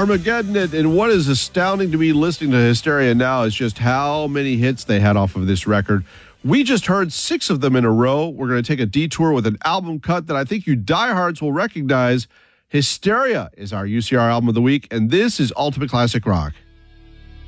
Armageddon. And what is astounding to me listening to Hysteria now is just how many hits they had off of this record. We just heard 6 of them in a row. We're going to take a detour with an album cut that I think you diehards will recognize. Hysteria is our UCR album of the week, and this is Ultimate Classic Rock.